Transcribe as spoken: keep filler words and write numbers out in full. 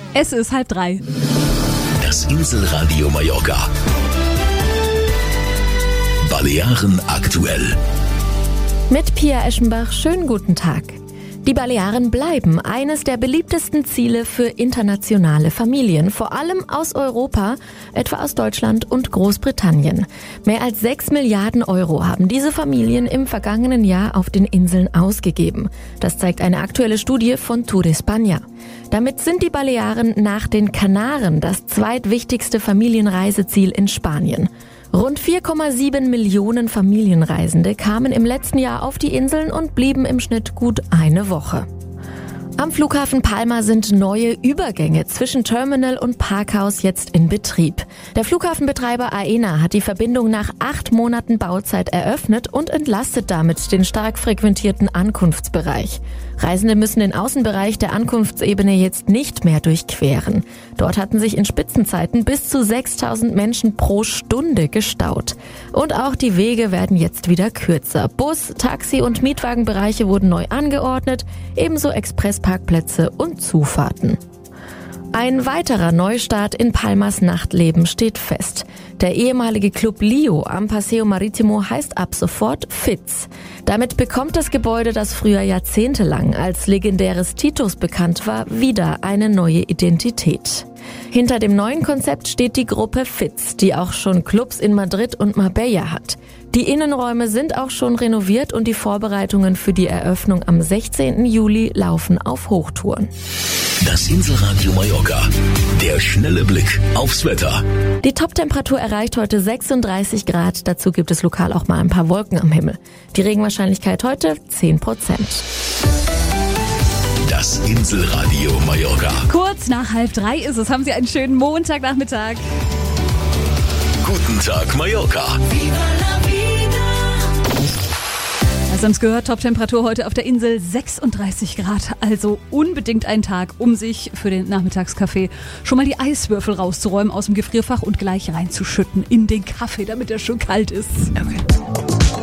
Es ist halb drei. Das Inselradio Mallorca. Balearen aktuell. Mit Pia Eschenbach, schönen guten Tag. Die Balearen bleiben eines der beliebtesten Ziele für internationale Familien, vor allem aus Europa, etwa aus Deutschland und Großbritannien. Mehr als sechs Milliarden Euro haben diese Familien im vergangenen Jahr auf den Inseln ausgegeben. Das zeigt eine aktuelle Studie von Tour España. Damit sind die Balearen nach den Kanaren das zweitwichtigste Familienreiseziel in Spanien. Rund vier Komma sieben Millionen Familienreisende kamen im letzten Jahr auf die Inseln und blieben im Schnitt gut eine Woche. Am Flughafen Palma sind neue Übergänge zwischen Terminal und Parkhaus jetzt in Betrieb. Der Flughafenbetreiber Aena hat die Verbindung nach acht Monaten Bauzeit eröffnet und entlastet damit den stark frequentierten Ankunftsbereich. Reisende müssen den Außenbereich der Ankunftsebene jetzt nicht mehr durchqueren. Dort hatten sich in Spitzenzeiten bis zu sechstausend Menschen pro Stunde gestaut. Und auch die Wege werden jetzt wieder kürzer. Bus-, Taxi- und Mietwagenbereiche wurden neu angeordnet, ebenso Expressparkplätze und Zufahrten. Ein weiterer Neustart in Palmas Nachtleben steht fest. Der ehemalige Club Lio am Paseo Marítimo heißt ab sofort Fitz. Damit bekommt das Gebäude, das früher jahrzehntelang als legendäres Titus bekannt war, wieder eine neue Identität. Hinter dem neuen Konzept steht die Gruppe Fitz, die auch schon Clubs in Madrid und Marbella hat. Die Innenräume sind auch schon renoviert und die Vorbereitungen für die Eröffnung am sechzehnten Juli laufen auf Hochtouren. Das Inselradio Mallorca. Der schnelle Blick aufs Wetter. Die Toptemperatur erreicht heute sechsunddreißig Grad. Dazu gibt es lokal auch mal ein paar Wolken am Himmel. Die Regenwahrscheinlichkeit heute zehn Prozent. Das Inselradio Mallorca. Kurz nach halb drei ist es. Haben Sie einen schönen Montagnachmittag. Guten Tag, Mallorca. Also haben es gehört, Toptemperatur heute auf der Insel sechsunddreißig Grad. Also unbedingt ein Tag, um sich für den Nachmittagskaffee schon mal die Eiswürfel rauszuräumen aus dem Gefrierfach und gleich reinzuschütten in den Kaffee, damit er schon kalt ist. Okay.